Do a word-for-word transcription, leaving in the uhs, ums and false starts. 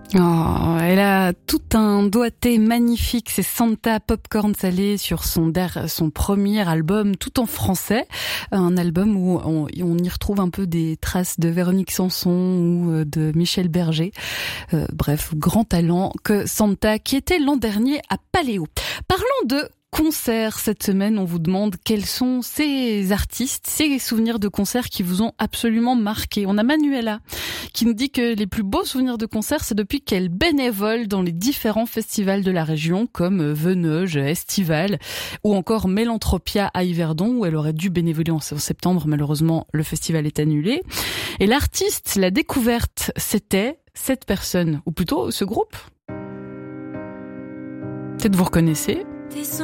Oh, elle a tout un doigté magnifique, c'est Santa Popcorn Salé sur son, der, son premier album tout en français, un album où on, on y retrouve un peu des traces de Véronique Sanson ou de Michel Berger. Euh, bref, grand talent que Santa, qui était l'an dernier à Paléo. Parlons de concerts cette semaine, on vous demande quels sont ces artistes, ces souvenirs de concerts qui vous ont absolument marqué. On a Manuela qui nous dit que les plus beaux souvenirs de concerts, c'est depuis qu'elle bénévole dans les différents festivals de la région comme Veneuge, Estival ou encore Mélantropia à Yverdon où elle aurait dû bénévoler en septembre. Malheureusement, le festival est annulé. Et l'artiste, la découverte, c'était cette personne, ou plutôt ce groupe. Peut-être vous reconnaissez.